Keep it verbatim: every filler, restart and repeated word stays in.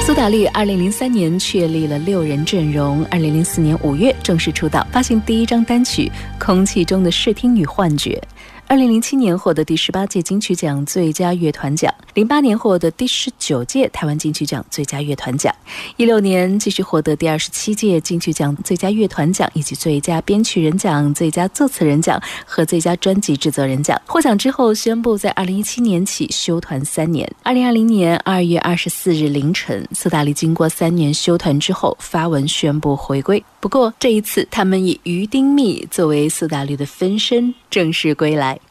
苏打绿二零零三年确立了六人阵容，二零零四年五月正式出道，发行第一张单曲《空气中的视听与幻觉》。二零零七年获得第十八届金曲奖最佳乐团奖，零八年获得第十九届台湾金曲奖最佳乐团奖，一六年继续获得第二十七届金曲奖最佳乐团奖以及最佳编曲人奖、最佳作词人奖和最佳专辑制作人奖。获奖之后宣布在二零一七年起休团三年。二零二零年二月二十四日凌晨，苏打绿经过三年休团之后发文宣布回归，不过这一次他们以于丁密作为苏打绿的分身正式归来。